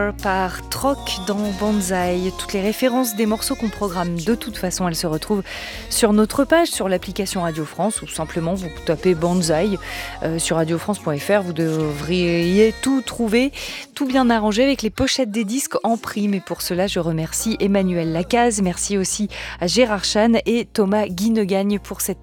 Par Troc dans Banzai. Toutes les références des morceaux qu'on programme, de toute façon, elles se retrouvent sur notre page, sur l'application Radio France, ou simplement vous tapez Banzai sur radiofrance.fr. Vous devriez tout trouver, tout bien arrangé avec les pochettes des disques en prime. Et pour cela, je remercie Emmanuel Lacaze. Merci aussi à Gérard Chan et Thomas Guinegagne pour cette